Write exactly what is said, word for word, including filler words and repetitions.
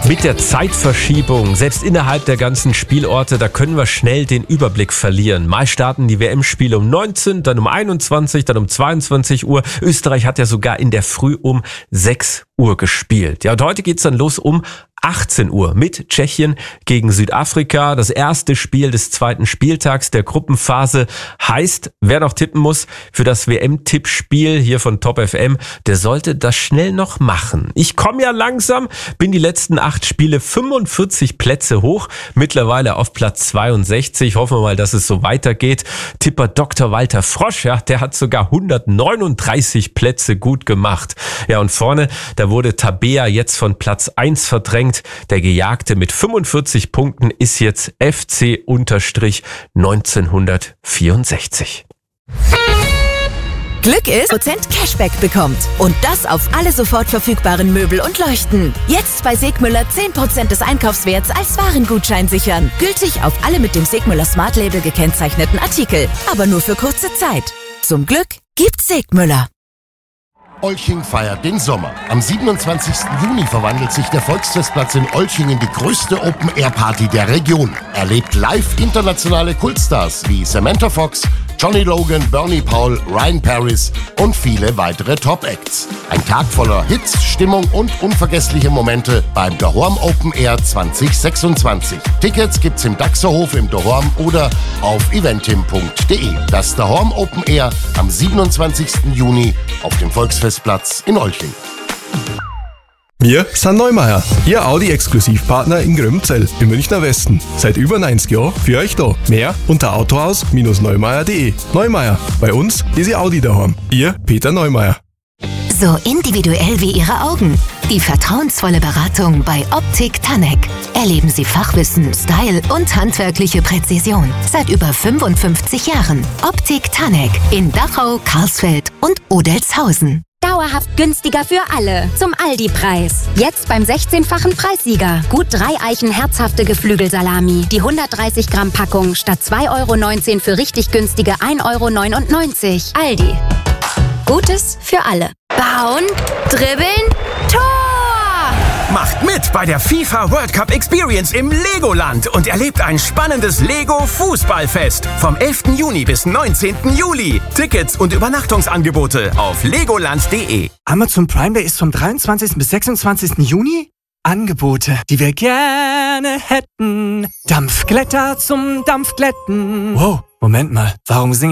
Mit der Zeitverschiebung, selbst innerhalb der ganzen Spielorte, da können wir schnell den Überblick verlieren. Mal starten die W M-Spiele um neunzehn, dann um einundzwanzig, dann um zweiundzwanzig Uhr. Österreich hat ja sogar in der Früh um sechs Uhr gespielt. Ja, und heute geht's dann los um achtzehn Uhr mit Tschechien gegen Südafrika. Das erste Spiel des zweiten Spieltags der Gruppenphase heißt, wer noch tippen muss für das W M-Tippspiel hier von Top F M, der sollte das schnell noch machen. Ich komme ja langsam, bin die letzten acht Spiele fünfundvierzig Plätze hoch, mittlerweile auf Platz zweiundsechzig. Hoffen wir mal, dass es so weitergeht. Tipper Doktor Walter Frosch, ja, der hat sogar hundertneununddreißig Plätze gut gemacht. Ja, und vorne, da wurde Tabea jetzt von Platz eins verdrängt. Der Gejagte mit fünfundvierzig Punkten ist jetzt F C neunzehnhundertvierundsechzig. Glück ist, Prozent Cashback bekommt. Und das auf alle sofort verfügbaren Möbel und Leuchten. Jetzt bei Segmüller zehn Prozent des Einkaufswerts als Warengutschein sichern. Gültig auf alle mit dem Segmüller Smart Label gekennzeichneten Artikel. Aber nur für kurze Zeit. Zum Glück gibt's Segmüller. Olching feiert den Sommer. Am siebenundzwanzigsten Juni verwandelt sich der Volksfestplatz in Olching in die größte Open-Air-Party der Region. Erlebt live internationale Kultstars wie Samantha Fox, Johnny Logan, Bernie Paul, Ryan Paris und viele weitere Top-Acts. Ein Tag voller Hits, Stimmung und unvergessliche Momente beim Dahorm Open Air zwanzig sechsundzwanzig. Tickets gibt's im Daxerhof im Dahorm oder auf eventim punkt de. Das Dahorm Open Air am siebenundzwanzigsten Juni auf dem Volksfestplatz in Olching. Wir sind Neumeier, Ihr Audi-Exklusivpartner in Grömzell im Münchner Westen. Seit über neunzig Jahren für euch da. Mehr unter autohaus neumeier punkt de. Neumeier, bei uns ist Ihr Audi daheim. Ihr Peter Neumeier. So individuell wie Ihre Augen. Die vertrauensvolle Beratung bei Optik Tanek. Erleben Sie Fachwissen, Style und handwerkliche Präzision. Seit über fünfundfünfzig Jahren. Optik Tanek in Dachau, Karlsfeld und Odelshausen. Dauerhaft günstiger für alle. Zum Aldi-Preis. Jetzt beim sechzehnfachen Preissieger. Gut drei Eichen herzhafte Geflügelsalami. Die hundertdreißig Gramm Packung statt zwei Euro neunzehn für richtig günstige ein Euro neunundneunzig. Aldi. Gutes für alle. Bauen, dribbeln, Tor! Macht mit bei der FIFA World Cup Experience im Legoland und erlebt ein spannendes Lego-Fußballfest vom elften Juni bis neunzehnten Juli. Tickets und Übernachtungsangebote auf legoland punkt de. Amazon Prime Day ist vom dreiundzwanzigsten bis sechsundzwanzigsten Juni. Angebote, die wir gerne hätten. Dampfglätter zum Dampfglätten. Wow, Moment mal, warum singe